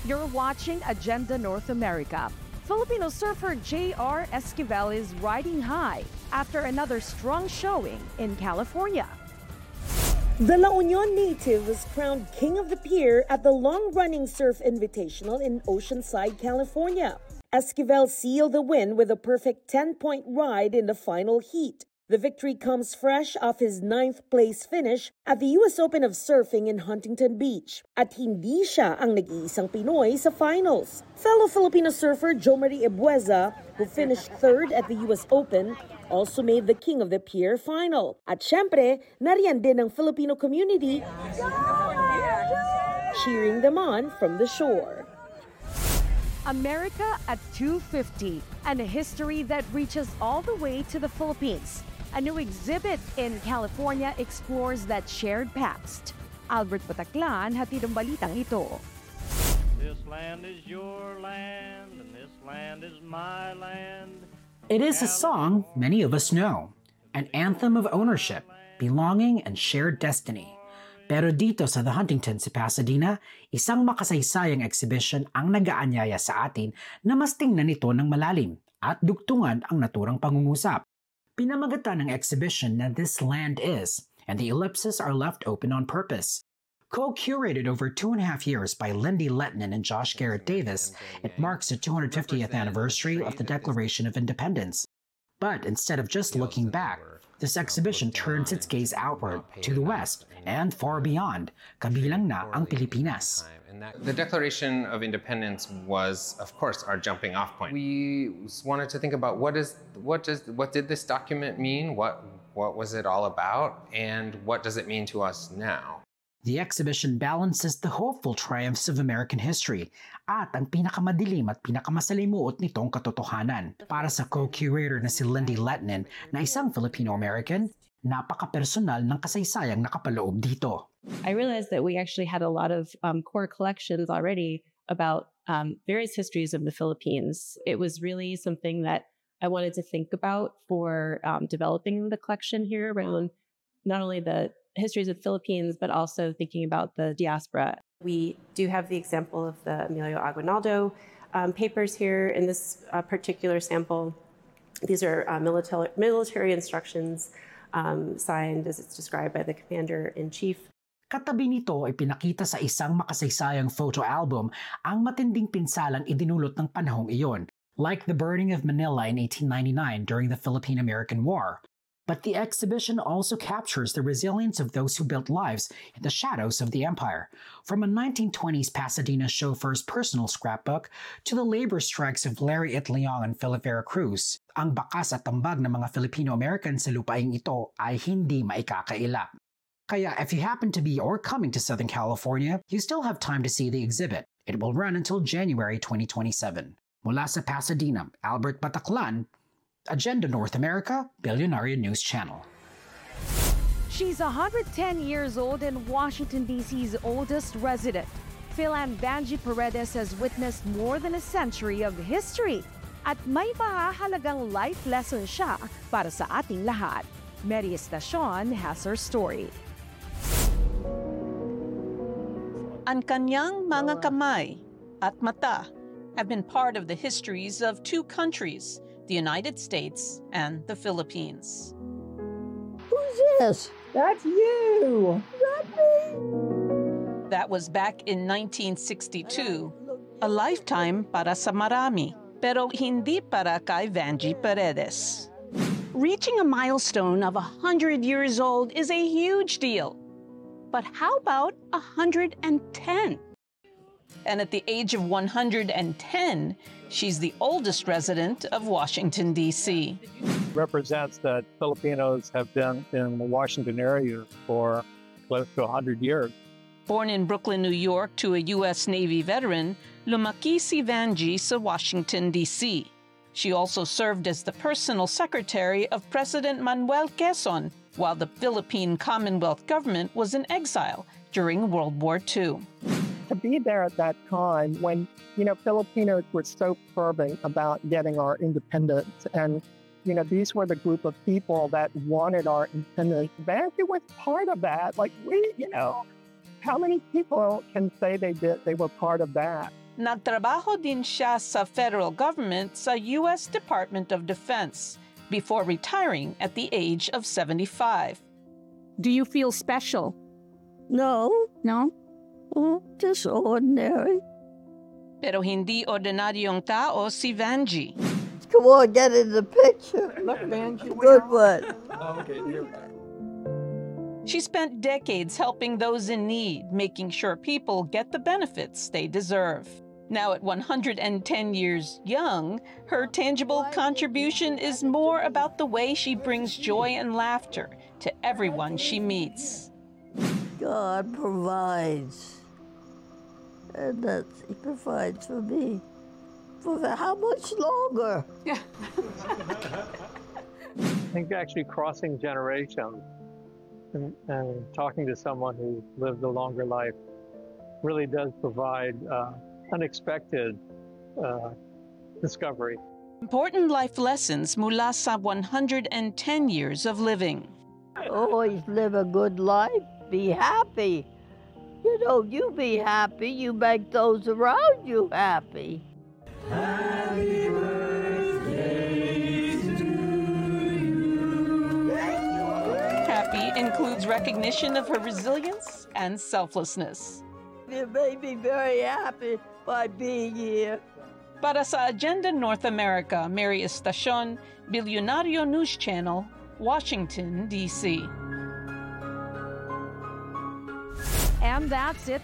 You're watching Agenda North America. Filipino surfer J.R. Esquivel is riding high after another strong showing in California. The La Union native was crowned King of the Pier at the long-running Surf Invitational in Oceanside, California. Esquivel sealed the win with a perfect 10-point ride in the final heat. The victory comes fresh off his 9th-place finish at the U.S. Open of Surfing in Huntington Beach. At hindi siya ang nag-iisang Pinoy sa finals. Fellow Filipino surfer Jo Marie Ebueza, who finished 3rd at the U.S. Open, also made the King of the Pier final. At syempre, nariyan din ang Filipino community cheering them on from the shore. America at 250, and a history that reaches all the way to the Philippines. A new exhibit in California explores that shared past. Albert Bataclan, hatid ang balitang ito. This land is your land, and this land is my land. It is a song many of us know, an anthem of ownership, belonging, and shared destiny. Pero dito sa The Huntington sa Pasadena, isang makasaysayang exhibition ang nag-aanyaya sa atin na mas tingnan ito ng malalim at dugtungan ang naturang pangungusap. Pinamagatan ng exhibition na This Land Is, and the ellipses are left open on purpose. Co-curated over 2.5 years by Lindy Letnin and Josh Garrett Davis, it marks the 250th anniversary of the Declaration of Independence. But instead of just looking back, this exhibition turns its gaze outward to the west and far beyond, kabilang na ang Pilipinas. The Declaration of Independence was, of course, our jumping off point. We wanted to think about what did this document mean? What was it all about? And what does it mean to us now? The exhibition balances the hopeful triumphs of American history at ang pinakamadilim at pinakamasalimuot nitong katotohanan. Para sa co-curator na si Lindy Letnin na isang Filipino-American, napaka-personal ng kasaysayang nakapaloob dito. I realized that we actually had a lot of core collections already about various histories of the Philippines. It was really something that I wanted to think about for developing the collection here around not only the histories of the Philippines, but also thinking about the diaspora. We do have the example of the Emilio Aguinaldo papers here in this particular sample. These are military instructions signed as it's described by the Commander-in-Chief. Katabi nito ay pinakita sa isang makasaysayang photo album ang matinding pinsalang idinulot ng panahong iyon, like the burning of Manila in 1899 during the Philippine-American War. But the exhibition also captures the resilience of those who built lives in the shadows of the empire, from a 1920s Pasadena chauffeur's personal scrapbook to the labor strikes of Larry It. Leong and Philip Vera Cruz. Ang bakas at tambag ng mga Filipino-American sa lupaing ito ay hindi maikakaila. Kaya if you happen to be or coming to Southern California, you still have time to see the exhibit. It will run until January 2027. Mula sa Pasadena, Albert Bataclan, Agenda North America, Billionaire News Channel. She's 110 years old and Washington, D.C.'s oldest resident. Philan Vanjie Paredes has witnessed more than a century of history at may mahahalagang life lesson siya para sa ating lahat. Mary Estacion has her story. Ang kanyang mga kamay at mata have been part of the histories of two countries, the United States and the Philippines. Who's this? That's you! Is that me? That was back in 1962, a lifetime para sa marami, pero hindi para kay Vanjie Paredes. Reaching a milestone of 100 years old is a huge deal. But how about 110? And at the age of 110, she's the oldest resident of Washington, D.C. Represents that Filipinos have been in the Washington area for close to 100 years. Born in Brooklyn, New York to a U.S. Navy veteran, lumaki si Vanjie sa Washington, D.C. She also served as the personal secretary of President Manuel Quezon while the Philippine Commonwealth government was in exile during World War II. To be there at that time when, Filipinos were so fervent about getting our independence, and, these were the group of people that wanted our independence. Vanjie was part of that. How many people can say they were part of that? Nagtrabaho din siya sa federal government sa U.S. Department of Defense before retiring at the age of 75. Do you feel special? No. No? Just ordinary. Pero hindi ordinaryong tao si Vanjie. Come on, get in the picture. Good one. She spent decades helping those in need, making sure people get the benefits they deserve. Now at 110 years young, her tangible contribution is more about the way she brings joy and laughter to everyone she meets. God provides. And He provides for me. For how much longer? I think actually crossing generations and talking to someone who lived a longer life really does provide unexpected discovery. Important life lessons mula sa 110 years of living. Always live a good life. Be happy. You know, you be happy, you make those around you happy. Happy birthday to you. Happy includes recognition of her resilience and selflessness. You made me very happy by being here. Para sa Agenda North America, Mary Estacion, Bilyonaryo News Channel, Washington, D.C. And that's it